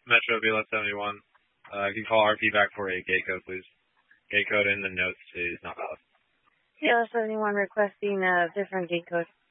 Metro BLS 71. You can call RP back for a gate code, please. Gate code in the notes is not valid. BLS 71 requesting a different gate code.